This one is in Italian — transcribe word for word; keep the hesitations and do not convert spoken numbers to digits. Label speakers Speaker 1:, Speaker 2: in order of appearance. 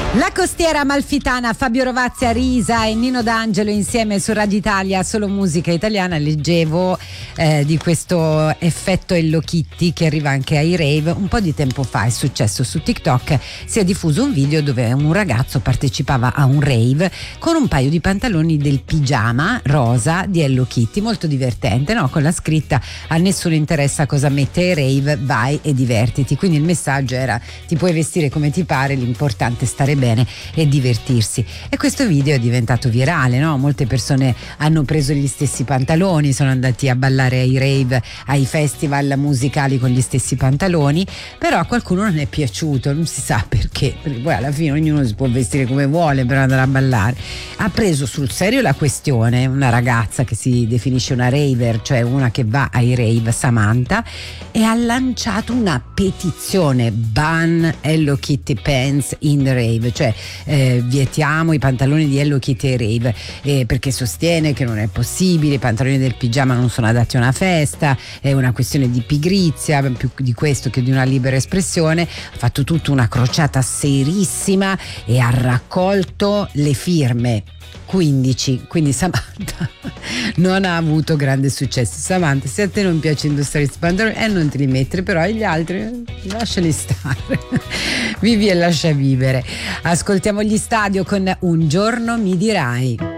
Speaker 1: La costiera amalfitana, Fabio Rovazzi, Risa e Nino D'Angelo insieme su Radio Italia, solo musica italiana. Leggevo eh, di questo effetto Hello Kitty che arriva anche ai rave. Un po' di tempo fa è successo su TikTok, si è diffuso un video dove un ragazzo partecipava a un rave con un paio di pantaloni del pigiama rosa di Hello Kitty, molto divertente, no? Con la scritta: a nessuno interessa cosa mette ai rave, vai e divertiti. Quindi il messaggio era: ti puoi vestire come ti pare, l'importante è stare bene e divertirsi. E questo video è diventato virale, no? Molte persone hanno preso gli stessi pantaloni, sono andati a ballare ai rave, ai festival musicali con gli stessi pantaloni, però a qualcuno non è piaciuto, non si sa perché, perché poi alla fine ognuno si può vestire come vuole per andare a ballare. Ha preso sul serio la questione una ragazza che si definisce una raver, cioè una che va ai rave, Samantha, e ha lanciato una petizione: ban Hello Kitty pants in the rave, cioè eh, vietiamo i pantaloni di Hello Kitty ai rave, eh, perché sostiene che non è possibile, i pantaloni del pigiama non sono adatti a una festa, è una questione di pigrizia, più di questo che di una libera espressione. Ha fatto tutta una crociata serissima e ha raccolto le firme, quindici, quindi Samantha non ha avuto grande successo. Samantha, se a te non piace indossare questi pantaloni e eh, non te li mettere, però gli altri lasciali stare. Vivi e lascia vivere. Ascoltiamo gli Stadio con Un giorno mi dirai.